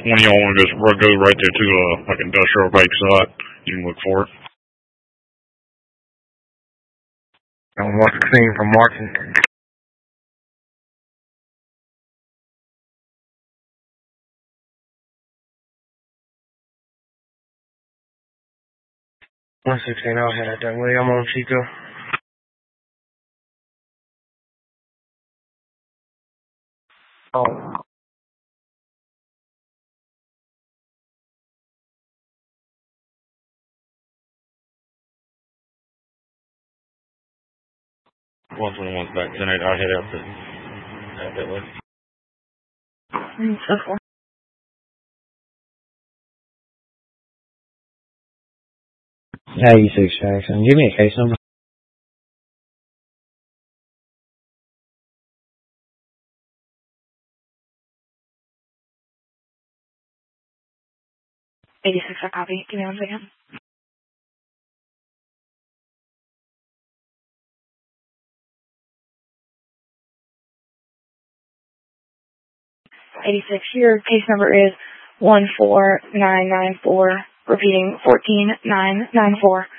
one of y'all want to just go right there to like industrial bike site, you can look for it. I'm watching scene from Martin. $116, I'll head out that way. I'm on Chico. Oh. $121's back tonight. I'll head out that way. 86 Jackson. Give me a case number. I copy. Give me 1 second. Your case number is 14994. Repeating 14994.